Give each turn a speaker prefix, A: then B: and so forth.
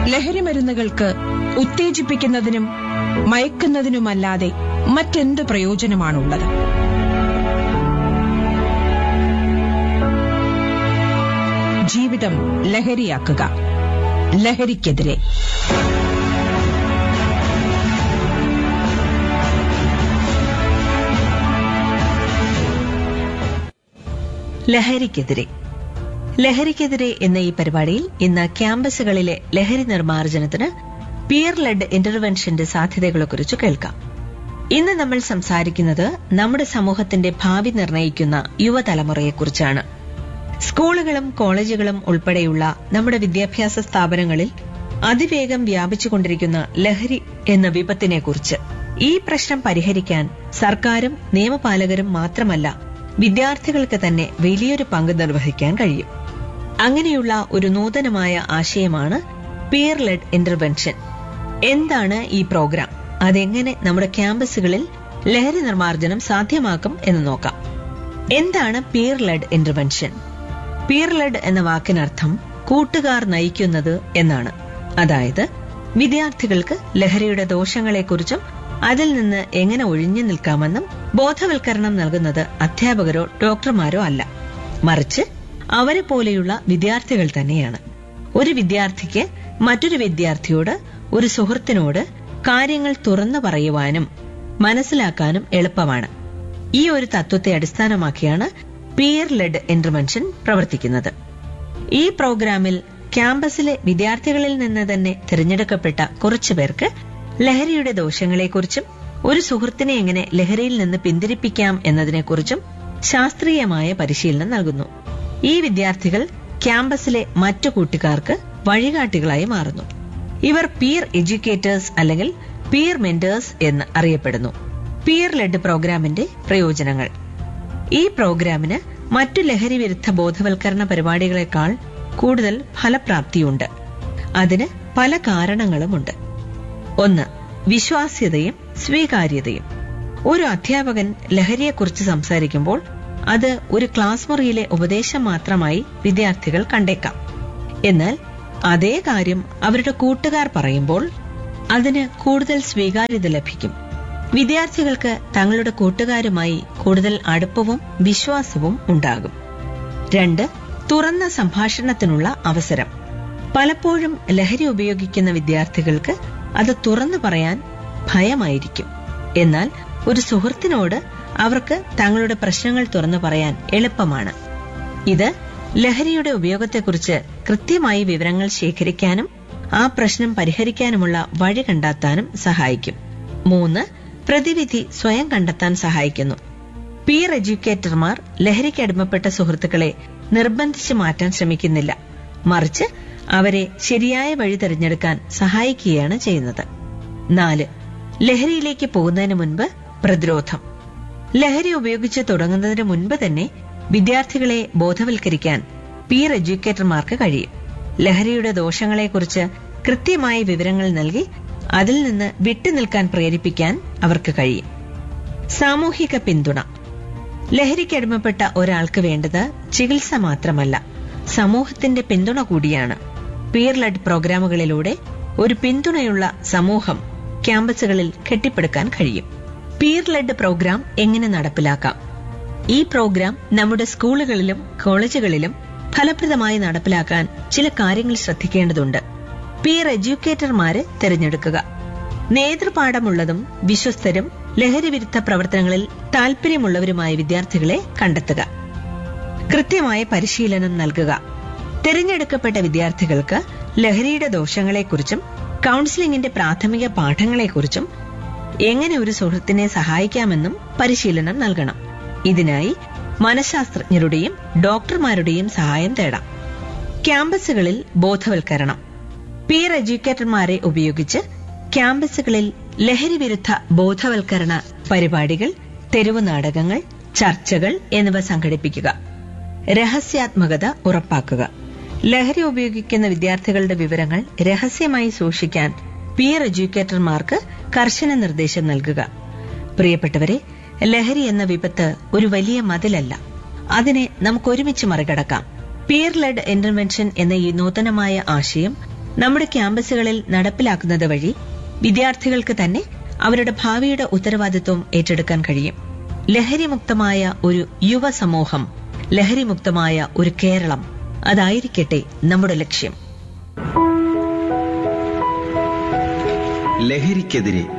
A: ലഹരി മരുന്നുകൾക്ക് ഉത്തേജിപ്പിക്കുന്നതിനും മയക്കുന്നതിനുമല്ലാതെ മറ്റെന്ത് പ്രയോജനമാണുള്ളത്? ജീവിതം ലഹരിയാക്കുക. ലഹരിക്കെതിരെ.
B: ലഹരിക്കെതിരെ എന്ന ഈ പരിപാടിയിൽ ഇന്ന് ക്യാമ്പസുകളിലെ ലഹരി നിർമ്മാർജ്ജനത്തിന് പിയർ ലെഡ് ഇന്റർവെൻഷന്റെ സാധ്യതകളെക്കുറിച്ച് കേൾക്കാം. ഇന്ന് നമ്മൾ സംസാരിക്കുന്നത് നമ്മുടെ സമൂഹത്തിന്റെ ഭാവി നിർണ്ണയിക്കുന്ന യുവതലമുറയെക്കുറിച്ചാണ്. സ്കൂളുകളും കോളേജുകളും ഉൾപ്പെടെയുള്ള നമ്മുടെ വിദ്യാഭ്യാസ സ്ഥാപനങ്ങളിൽ അതിവേഗം വ്യാപിച്ചുകൊണ്ടിരിക്കുന്ന ലഹരി എന്ന വിപത്തിനെക്കുറിച്ച്. ഈ പ്രശ്നം പരിഹരിക്കാൻ സർക്കാരും നിയമപാലകരും മാത്രമല്ല, വിദ്യാർത്ഥികൾക്ക് തന്നെ വലിയൊരു പങ്ക് നിർവഹിക്കാൻ കഴിയും. അങ്ങനെയുള്ള ഒരു നൂതനമായ ആശയമാണ് പിയർ ലെഡ് ഇന്റർവെൻഷൻ. എന്താണ് ഈ പ്രോഗ്രാം? അതെങ്ങനെ നമ്മുടെ ക്യാമ്പസുകളിൽ ലഹരി നിർമ്മാർജ്ജനം സാധ്യമാക്കും എന്ന് നോക്കാം. എന്താണ് peer lead intervention? Peer lead എന്ന വാക്കിനർത്ഥം കൂട്ടുകാർ നയിക്കുന്നത് എന്നാണ്. അതായത് വിദ്യാർത്ഥികൾക്ക് ലഹരിയുടെ ദോഷങ്ങളെക്കുറിച്ചും അതിൽ നിന്ന് എങ്ങനെ ഒഴിഞ്ഞു നിൽക്കാമെന്നും ബോധവൽക്കരണം നൽകുന്നത് അധ്യാപകരോ ഡോക്ടർമാരോ അല്ല, മറിച്ച് അവരെ പോലെയുള്ള വിദ്യാർത്ഥികൾ തന്നെയാണ്. ഒരു വിദ്യാർത്ഥിക്ക് മറ്റൊരു വിദ്യാർത്ഥിയോട്, ഒരു സുഹൃത്തിനോട് കാര്യങ്ങൾ തുറന്നു പറയുവാനും മനസ്സിലാക്കാനും എളുപ്പമാണ്. ഈ ഒരു തത്വത്തെ അടിസ്ഥാനമാക്കിയാണ് പിയർ ലെഡ് ഇന്റർവെൻഷൻ പ്രവർത്തിക്കുന്നത്. ഈ പ്രോഗ്രാമിൽ ക്യാമ്പസിലെ വിദ്യാർത്ഥികളിൽ നിന്ന് തന്നെ തിരഞ്ഞെടുക്കപ്പെട്ട കുറച്ചു പേർക്ക് ലഹരിയുടെ ദോഷങ്ങളെക്കുറിച്ചും ഒരു സുഹൃത്തിനെ എങ്ങനെ ലഹരിയിൽ നിന്ന് പിന്തിരിപ്പിക്കാം എന്നതിനെക്കുറിച്ചും ശാസ്ത്രീയമായ പരിശീലനം നൽകുന്നു. ഈ വിദ്യാർത്ഥികൾ ക്യാമ്പസിലെ മറ്റു കൂട്ടുകാർക്ക് വഴികാട്ടികളായി മാറുന്നു. ഇവർ പിയർ എഡ്യൂക്കേറ്റേഴ്സ് അല്ലെങ്കിൽ പിയർ മെന്റേഴ്സ് എന്ന് അറിയപ്പെടുന്നു. പിയർ ലെഡ് പ്രോഗ്രാമിന്റെ പ്രയോജനങ്ങൾ. ഈ പ്രോഗ്രാമിന് മറ്റു ലഹരി വിരുദ്ധ ബോധവൽക്കരണ പരിപാടികളെക്കാൾ കൂടുതൽ ഫലപ്രാപ്തിയുണ്ട്. അതിന് പല കാരണങ്ങളുമുണ്ട്. 1. വിശ്വാസ്യതയും സ്വീകാര്യതയും. ഒരു അധ്യാപകൻ ലഹരിയെക്കുറിച്ച് സംസാരിക്കുമ്പോൾ അത് ഒരു ക്ലാസ് മുറിയിലെ ഉപദേശം മാത്രമായി വിദ്യാർത്ഥികൾ കണ്ടേക്കാം. എന്നാൽ അതേ കാര്യം അവരുടെ കൂട്ടുകാർ പറയുമ്പോൾ അതിന് കൂടുതൽ സ്വീകാര്യത ലഭിക്കും. വിദ്യാർത്ഥികൾക്ക് തങ്ങളുടെ കൂട്ടുകാരുമായി കൂടുതൽ അടുപ്പവും വിശ്വാസവും ഉണ്ടാകും. 2. തുറന്ന സംഭാഷണത്തിനുള്ള അവസരം. പലപ്പോഴും ലഹരി ഉപയോഗിക്കുന്ന വിദ്യാർത്ഥികൾക്ക് അത് തുറന്നു പറയാൻ ഭയമായിരിക്കും. എന്നാൽ ഒരു സുഹൃത്തിനോട് അവർക്ക് തങ്ങളുടെ പ്രശ്നങ്ങൾ തുറന്നു പറയാൻ എളുപ്പമാണ്. ഇത് ലഹരിയുടെ ഉപയോഗത്തെക്കുറിച്ച് കൃത്യമായി വിവരങ്ങൾ ശേഖരിക്കാനും ആ പ്രശ്നം പരിഹരിക്കാനുമുള്ള വഴി കണ്ടെത്താനും സഹായിക്കും. 3. പ്രതിവിധി സ്വയം കണ്ടെത്താൻ സഹായിക്കുന്നു. പിയർ എഡ്യൂക്കേറ്റർമാർ ലഹരിക്ക് അടിമപ്പെട്ട സുഹൃത്തുക്കളെ നിർബന്ധിച്ച് മാറ്റാൻ ശ്രമിക്കുന്നില്ല, മറിച്ച് അവരെ ശരിയായ വഴി തിരഞ്ഞെടുക്കാൻ സഹായിക്കുകയാണ് ചെയ്യുന്നത്. 4. ലഹരിയിലേക്ക് പോകുന്നതിന് മുൻപ് പ്രതിരോധം. ലഹരി ഉപയോഗിച്ച് തുടങ്ങുന്നതിന് മുൻപ് തന്നെ വിദ്യാർത്ഥികളെ ബോധവൽക്കരിക്കാൻ പിയർ എഡ്യൂക്കേറ്റർമാർക്ക് കഴിയും. ലഹരിയുടെ ദോഷങ്ങളെക്കുറിച്ച് കൃത്യമായ വിവരങ്ങൾ നൽകി അതിൽ നിന്ന് വിട്ടുനിൽക്കാൻ പ്രേരിപ്പിക്കാൻ അവർക്ക് കഴിയും. സാമൂഹിക പിന്തുണ. ലഹരിക്കടിമപ്പെട്ട ഒരാൾക്ക് വേണ്ടത് ചികിത്സ മാത്രമല്ല, സമൂഹത്തിന്റെ പിന്തുണ കൂടിയാണ്. പിയർ ലെഡ് പ്രോഗ്രാമുകളിലൂടെ ഒരു പിന്തുണയുള്ള സമൂഹം ക്യാമ്പസുകളിൽ കെട്ടിപ്പടുക്കാൻ കഴിയും. പിയർ ലെഡ് പ്രോഗ്രാം എങ്ങനെ നടപ്പിലാക്കാം? ഈ പ്രോഗ്രാം നമ്മുടെ സ്കൂളുകളിലും കോളേജുകളിലും ഫലപ്രദമായി നടപ്പിലാക്കാൻ ചില കാര്യങ്ങൾ ശ്രദ്ധിക്കേണ്ടതുണ്ട്. പിയർ എഡ്യൂക്കേറ്റർമാരെ തിരഞ്ഞെടുക്കുക. നേതൃപാഠമുള്ളതും വിശ്വസ്തരും ലഹരി വിരുദ്ധ പ്രവർത്തനങ്ങളിൽ താൽപര്യമുള്ളവരുമായ വിദ്യാർത്ഥികളെ കണ്ടെത്തുക. കൃത്യമായ പരിശീലനം നൽകുക. തിരഞ്ഞെടുക്കപ്പെട്ട വിദ്യാർത്ഥികൾക്ക് ലഹരിയുടെ ദോഷങ്ങളെക്കുറിച്ചും കൌൺസിലിംഗിന്റെ പ്രാഥമിക പാഠങ്ങളെക്കുറിച്ചും എങ്ങനെ ഒരു സുഹൃത്തിനെ സഹായിക്കാമെന്നും പരിശീലനം നൽകണം. ഇതിനായി മനഃശാസ്ത്രജ്ഞരുടെയും ഡോക്ടർമാരുടെയും സഹായം തേടാം. ക്യാമ്പസുകളിൽ ബോധവൽക്കരണം. പിയർ എഡ്യൂക്കേറ്റർമാരെ ഉപയോഗിച്ച് ക്യാമ്പസുകളിൽ ലഹരി വിരുദ്ധ ബോധവൽക്കരണ പരിപാടികൾ, തെരുവു നാടകങ്ങൾ, ചർച്ചകൾ എന്നിവ സംഘടിപ്പിക്കുക. രഹസ്യാത്മകത ഉറപ്പാക്കുക. ലഹരി ഉപയോഗിക്കുന്ന വിദ്യാർത്ഥികളുടെ വിവരങ്ങൾ രഹസ്യമായി സൂക്ഷിക്കാൻ പിയർ എഡ്യൂക്കേറ്റർമാർക്ക് കർശന നിർദ്ദേശം നൽകുക. പ്രിയപ്പെട്ടവരെ, ലഹരി എന്ന വിപത്ത് ഒരു വലിയ മതിലല്ല. അതിനെ നമുക്ക് ഒരുമിച്ച് മറികടക്കാം. പിയർ ലെഡ് ഇന്റർവെൻഷൻ എന്ന ഈ നൂതനമായ ആശയം നമ്മുടെ ക്യാമ്പസുകളിൽ നടപ്പിലാക്കുന്നത് വഴി വിദ്യാർത്ഥികൾക്ക് തന്നെ അവരുടെ ഭാവിയുടെ ഉത്തരവാദിത്വം ഏറ്റെടുക്കാൻ കഴിയും. ലഹരിമുക്തമായ ഒരു യുവസമൂഹം, ലഹരിമുക്തമായ ഒരു കേരളം, അതായിരിക്കട്ടെ നമ്മുടെ ലക്ഷ്യം.
C: ലഹരിക്കെതിരെ